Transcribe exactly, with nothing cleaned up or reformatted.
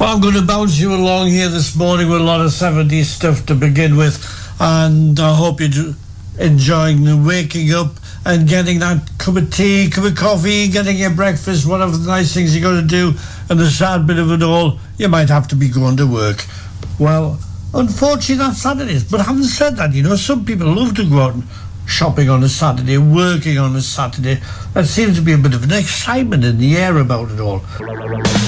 Well, I'm going to bounce you along here this morning with a lot of seventies stuff to begin with, and I hope you're enjoying the waking up and getting that cup of tea, cup of coffee, getting your breakfast, whatever the nice things you got to do. And the sad bit of it all, you might have to be going to work. Well, unfortunately, that's Saturdays. But having said that, you know, some people love to go out shopping on a Saturday, working on a Saturday. There seems to be a bit of an excitement in the air about it all.